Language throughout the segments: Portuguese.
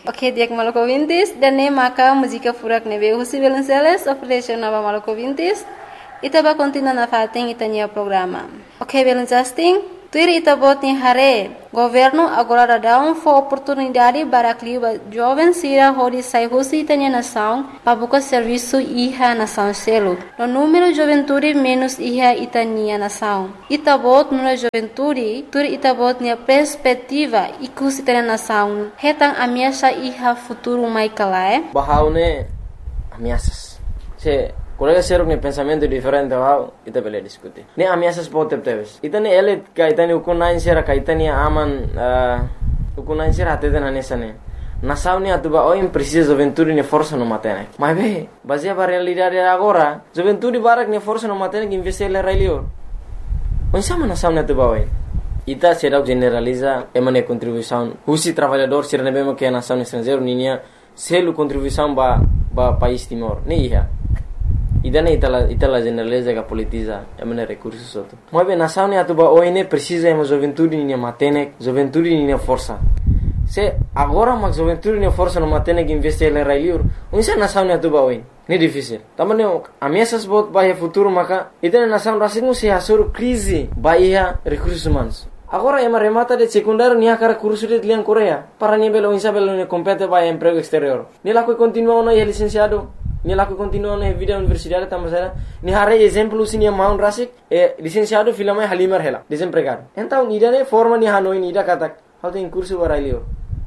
Ok, dia Maluku ouvintes, dan maka música furak nebe Husi Belenceles, oferece nova Maluku ouvintes, itaba continua na fating itanya programa. Ok, Belencasting, tuir itabot ni hare, governo agora dá oportunidade para que jovens sira hodi sai Husi itanya nação, para buscar serviço iha nação selo. No número de juventude menos iha itanya nação. Itabot no juventude, tuir itabot ni perspectiva ikus itanya nação. Hetang ameaça iha futuro mai kalae. Bahaune ameaças. Se colega ser um pensamento diferente bahau, ita bele discutir. Ne ameaças pode ter. Itane ele kaitani ukunain sera kaitani aman ukunain sera até na nessa ne. Nação ne atuba oi precisa juventude ne força no matene. Mas be, baseia para realidade agora, juventude barak ne força no matene que investir ele railio. Onde sama nação ne atuba oi. Ita será generaliza emane contribuição. Husi trabalhador será ne bemo que a nação estrangeiro ninia selo contribuição ba país Timor. Ne ia. Idane itala generaliza que politiza emane recursos outro. Mas bem nação ne atuba oi ne precisa ema juventude ninia matene, juventude ninia força. Se agora mas juventude ninia força no matene que investir ele railio. Onde sa nação ne atuba oi. Ne difícil. Também ameaças bot bahia futuro maka itane nação rasingu se hasur crise bahia recursos humanos. Agora ema remata de secundário nia cara curso de liang Coreia. Para nia belo insa belo ne compete para emprego exterior. Ni lá que continua no licenciado, ni lá que continua no vida universidade tamasera. Ni hare exemplo sini maun rasik licenciado filama halimar hela desempregado. Então ni dane forma ni hanoi ni da katak. How tem curso para ilio.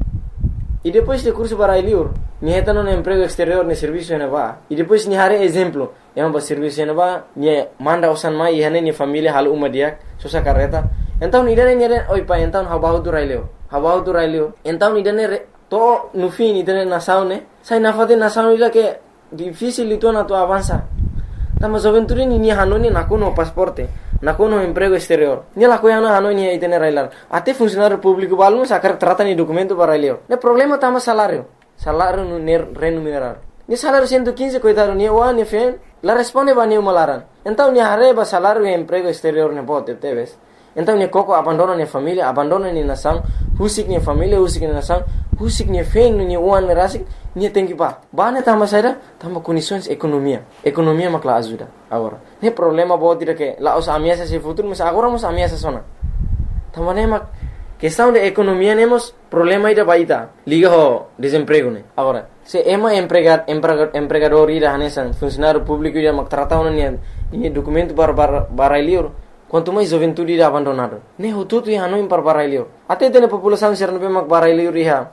E depois de curso para ilio, ni heta no emprego exterior ne serviço ne va. E depois ni hare exemplo, ema ba serviço ne va, ni manda usan mai ihane ni família hal umadiak, sosa carreta. Então nidane oi pa então habahu tu raileo então nidane to no fim nidane nação ne sai na fate nação ila que difícil itu na tu avança tama juventude ni hanoni na kono pasporte na kono emprego exterior ni la koyana hanoni itene railar até funcionário público balum sakar trata ni documento para raileo ne problema tama salário no remunerar ni salário 115 coitado ni o ni fen la responde ba ni malaran então ni hareba salário e emprego exterior ne bote teves. Então ni koko abandona ni família, abandona ni nação, husik ni família, husik ni nação, husik ni fen ni uan ni rasik, ni tem que ba. Ba ne tama saida, tama condições economia. Economia makla ajuda agora. Ne problema bo tira que la os ameaça se futuro, mas agora mos ameaça sona. Tama ne mak questão de economia nemos problema ida baita. Liga ho desemprego ne. Agora, se ema empregador ida hanesan, funcionário público ida mak tratau ni documento para liur. Quanto mais juventude irá abandonado. Ne hututu ia hanoi para barailio. Até tem a população ser no bemak barailio riha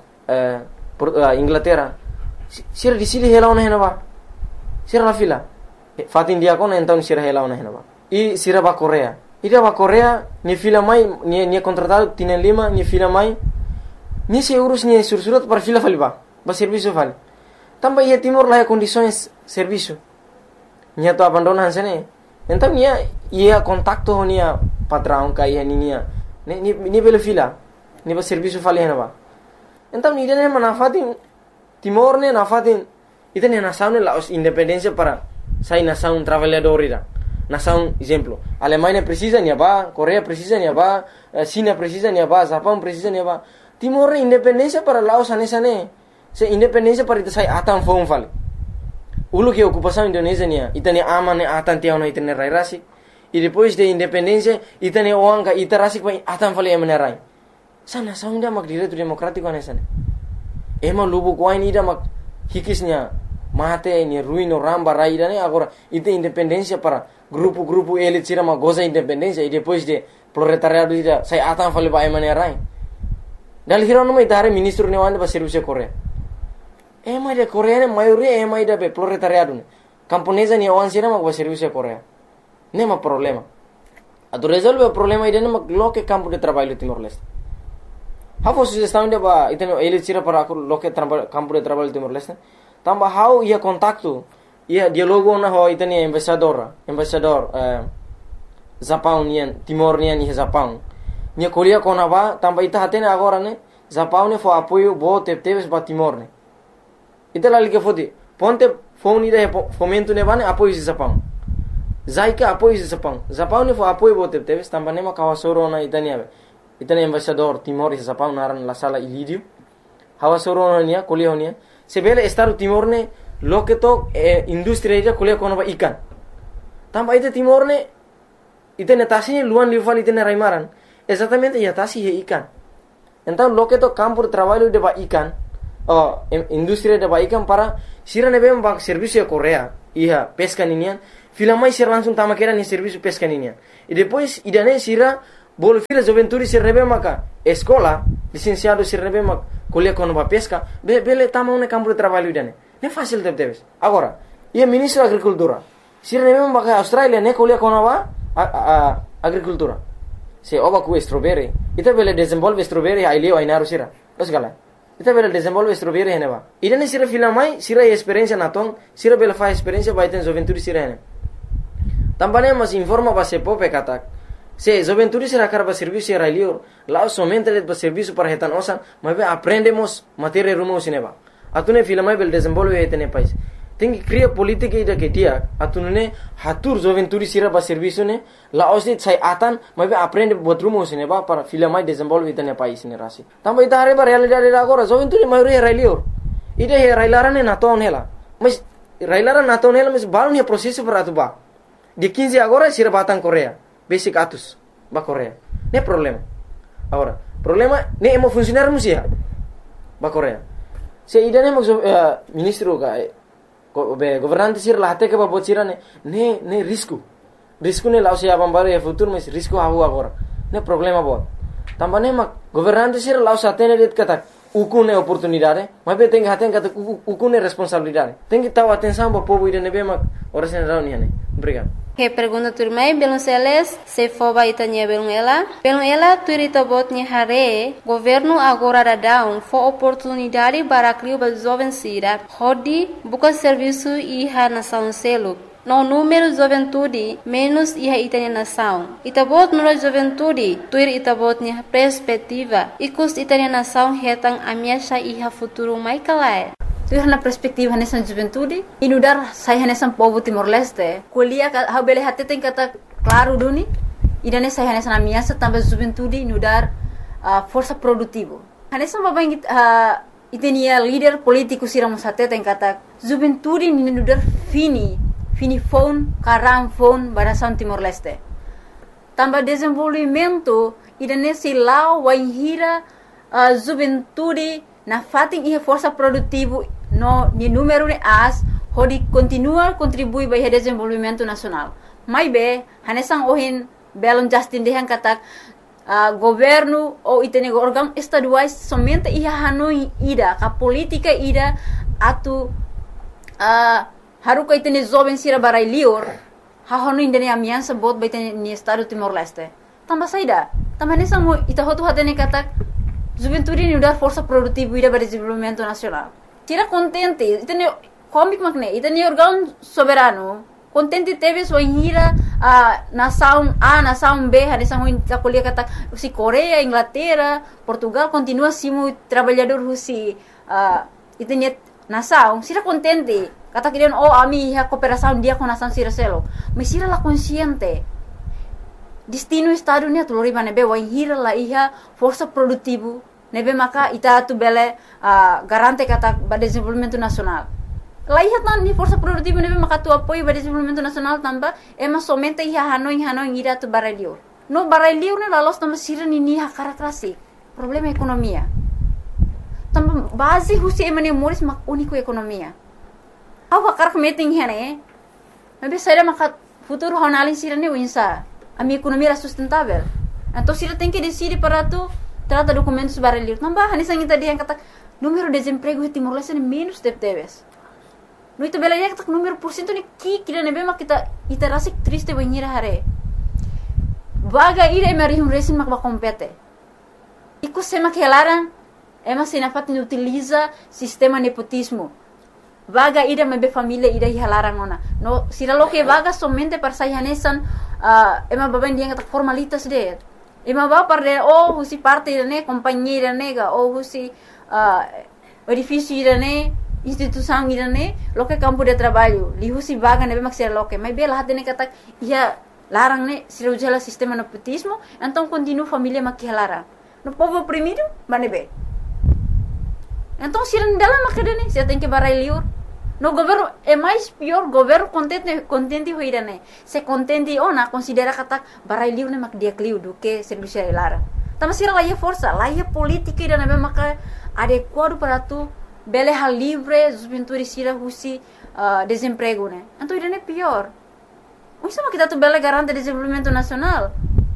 Inglaterra. Sira di sili hela ona henaba. Sira la fila. Fatin dia kona então sira hela ona henaba. E sira ba Coreia. Ida ba Coreia ni fila mai ni contratado tienen lima ni fila mai. Ni se urus ni sursurat para fila faliba. Ba serviço vale. Também ia Timor lá condições serviço. Ni to abandonan sene. Então ia contacto nia patrão kai nia ni belo fila ni ba serviço fali henaba. Então ni dene manafatin Timor ne nafatin itene nação ne la independência para sai nação trabalhador ira. Nação exemplo, Alemanha precisa nia ba, Coreia precisa nia ba, China precisa nia ba, Japão precisa nia ba. Timor independência para Laos anesane. Se independência para ita sai atan fom fali. Ulu que ocupação Indonésia nia, itane aman atan tiao na itane rai rasik. E depois de independência, itane oanga ita rasik pa atan fali emane rai. Sa nação inda mak direito democrático anesane. Ema lubu kuain ida mak hikisnya mate ni ruino ramba rai ida ne agora ita independência para grupo elit sira mak goza independência e depois de proletariado ida sai atan fali pa emane rai. Dal hirono mai tare ministro ne wande ba serviço Coreia. Ema de Coreia ne maioria ema ida be proletariado ne. Camponesa ni awan sira mak ba serviço Coreia. Nema problema. Atu resolve o problema ida ne mak loke campo de trabalho Timor-Leste. Hau sugestão de ba itene elit sira para loke campo de trabalho Timor-Leste. Tamba hau ia contacto ia dialogo na ho itene embaixador Japão nian Timor nian ia Japão. Nia kolia kona ba tamba ita hatene agora ne Japão ne fo apoio bo teves ba Timor ne. Ita lali que fodi ponte phone ida fomento ne bane apoio de Japão. Zaika apoio de Japão. Japão ne fo apoio bo teves tamba ne ma kawasoro na itania. Itane embaixador Timor e Japão naran la sala ilidio. hawa soronia kuliah honia sebele Estado Timor ne loke to industri ida kuliah kono ba ikan tamba ite Timor ne ite netasi luan liufal ite raimaran exatamente ya tasi he ikan então loke to campo de trabalho de ba ikan industri de ba ikan para sira nebe ba serviço de Coreia ia pesca ninian filamai sira langsung tama kera ni serviço pesca ninian e depois idane sira bolo fila juventude sira nebe maka escola licenciado sira nebe mak kuliah kono ba pesca bele tama un campo de trabalho idane ne fácil debes agora ia ministro da agricultura sira nebe maka Australia ne kuliah kono ba agricultura se oba ku strawberry ita bele desenvolve strawberry ai leo ai naru sira os gala ita bele desenvolve strawberry hene ba idane sira filamai sira experiência naton sira bele fa experiência ba iten juventude sira hene também mas informa ba se pope katak se juventude sira karba serviço sira leo lá somente le ba serviço para hetan osan mas aprendemos matéria rumo sineba atune filamai bele desenvolve hetene país tem que criar política ida que dia atune hatur juventude sira ba serviço ne la osni sai atan mas aprende buat rumo sineba para filamai desenvolve hetene país ne rasi também ita ba realidade agora juventude maioria railio ida he railarane naton hela mas railaran naton hela mas baru ne processo para atuba de 15 agora sira batang Coreia basic atus ba Coreia ne problema agora problema ne emo funcionar musia ba Coreia se idane mo ministro ga governante sira lahate ke ba bocira ne risco ne lao se abam baru ya futuro mas risco hahu agora ne problema bo tambane ma governante sira lao satene det kata ukune oportunidade mas be tenga haten kata ukune responsabilidade tenga tahu atenção ba povo idane be ma ora sen rauni ne obrigado. Que pergunta turmai belum seles se foba itanya belum ela turita botnya hare governo agora dadão fo oportunidade para criar ba jovem sira hodi buka serviço iha nação selo no número juventude menos iha itanya nação itabot no juventude tuir itabotnya perspectiva ikus itanya nação hetang amiasha iha futuro mai kalai tu na perspektiva nessa juventude e no dar sai nessa povo Timor-Leste kuliah ha bele hatte tem kata claro duni e dan sai nessa na minha também juventude no dar força produtivo nessa babang itenia líder político siramos hatte tem kata juventude ni no dar fini phone karang phone para São Timor-Leste também desenvolvimento e dan nesse lá vai hira juventude na fating iha força produtivo no ni número de as hodi continua contribui para o desenvolvimento nacional mai be hanesang ohin belon Justin dehan katak governo ou itene órgão estaduais somente iha hanoi ida ka política ida atu haruka itene jovem sira barai lior ha honu indene amiança bot baitene ni estado Timor-Leste tamba saida tamba hanesang ita hotu hatene katak juventude ni dar força produtiva ida para o desenvolvimento nacional tira contente itene comic magne itene órgão soberano contente teve sua hira nação A nação B hanesang ita kuliah kata si Coreia Inglaterra Portugal continua simu trabalhador husi itene nação sira contente kata kirian ami ha cooperação dia com nação sira selo mas sira la consciente destino estado ni atulori manebe wa hira la iha força produtivo nebe maka ita tu bele garante kata ba desenvolvimento nacional la iha tan ni força produtivo nebe maka tu apoio ba desenvolvimento nacional tamba ema somente iha hanoi ira tu barelio no barelio ne la los tamba sira ni ha karakterasi problema ekonomia tamba base husi emane moris mak unico ekonomia awa karak meeting hene nebe saira maka futuro honalin sira ni winsa a minha economia era sustentável. Então, se ele tem que decidir para tu trata documentos barulhos, não vai, nessa ainda dia kata número de desemprego em Timor-Leste é menos de teves. No itu bela dia kata número por cento ni kira nebe mak kita rasik triste banhira hare. Vaga ira emerihum resin mak ba compete. Iku sema que larang ema sinafat ni utiliza sistema nepotismo. Vaga ida mebe família ida hilarang ona. No sira lo que vaga somente para sayanesan ema baban dia kata formalitas de. Ema ba para husi parte ne companhia nega ou husi edifício ne instituição ne lo que campo de trabalho. Li husi vaga nebe mak sira lo que mas bela hatene kata ia larang ne sira ujala sistema nepotismo, então continua família mak hilarang. No povo oprimido, manebe. Então, se não dá lá, mas você tem que barai liur. No governo é mais pior, governo contente hoira né. Se contente na considera kata barai liur né mak dia kliu do que serviço lara. Tama sira lá é força, lá é política ira né maka adequado para tu bele hal livre, juventude sira husi desemprego né. Então ira né pior. Isso mak kita tu bele garante desenvolvimento nacional.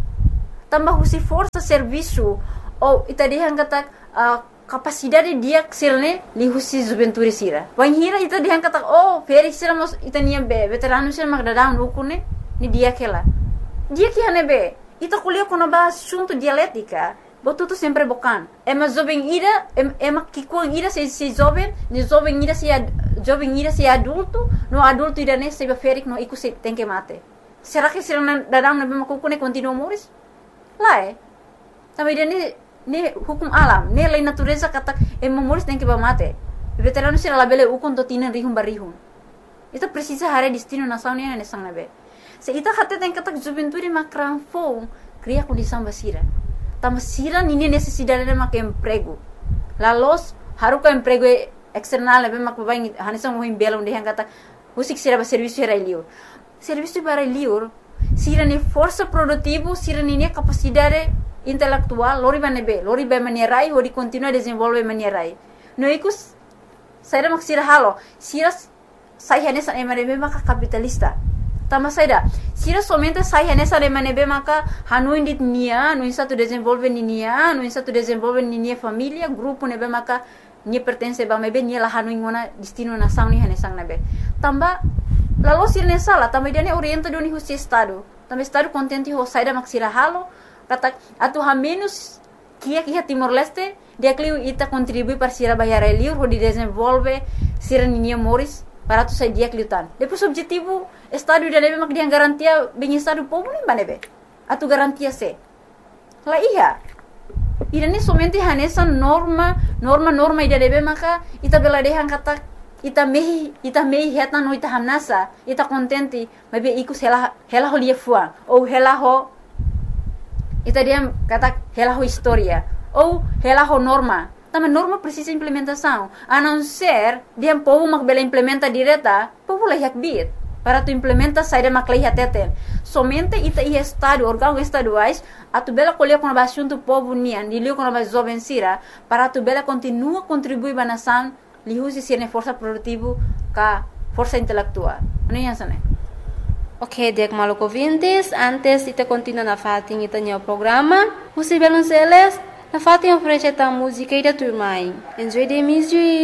Tambah husi força serviço ou ita dihan kata capacidade dia sirne li husi juventude sira. Wan hira ita dihan kata feri sira mos ita niya be veterano sira mak dadang ukune ni dia kela. Dia que hane be ita kuliah kono ba assunto dialética. Botu tu sempre bokan. Ema jovem ira ema kikuang ira se jovem, ni jovem ira se adulto, no adulto ira ne se ferik no iku se tem que mate. Será que sira dadang na be makukune continua moris? Lá também ne hukum alam, ne lei natureza kata moris tem que mate. Veterano sira labele ukon to tinan rihum barihum. Ita precisa hare destino nação ne sang nabe. Se ita hate tem kata juventude makran fo cria condição basira. Tama sira nini necessidade de mak emprego. La los haruka emprego external nabe mak babai hanisang mo himbelong de kata usik sira ba serviço era liur. Serviço para liur sira ni força produtivo, sira ni capacidade intelectual, lori ba manierai, hori continua desenvolve manierai. No ikus, saira mak sira halo, sira sai hanesa emanebe maka capitalista. Tama saida, sira somente sai hanesa emanebe maka hanuin dit nia, no insa tu desenvolve nia, no insa tu desenvolve nia família, grupo nebe maka nia pertence ba mebe nia la hanuin mona destino nação ni hanesang nebe. Tamba lalu sirne sala, também dia ne orienta do ni husi estado. Também estado contente ho saida mak sira halo, kata atu ha menos kia Timor Leste, dia kliu ita contribui para sira bayar liur ho di desenvolve sira ninia moris para tu sai dia kliutan. Depois objetivo estado dia nebe mak dia garantia bem estado povo nem banebe. Atu garantia se. La iya. Ida ne somente hanesa norma ida nebe maka ita bela dehan kata ita mehi heta no ita hamnasa ita contente mabe iku hela ho lia fuang ou hela ho ita dia kata hela ho historia ou hela ho norma. Tama norma precisa implementação. A não ser dia povo mak bela implementa direta, povo la yak bit para tu implementa saída mak la teten. Somente ita ia estado órgão estaduais a tu bela colher com a assunto povo nian, dilio com a jovem sira para tu bela continua contribuir ba nação lihusi sirne força produtivo ka força intelectual. Ano yan sana? Ok, dek maluco vintes, antes ita continua na fating ita niya programa. Musi belon seles, na fating oferece ta música ida turmai. Enjoy the music.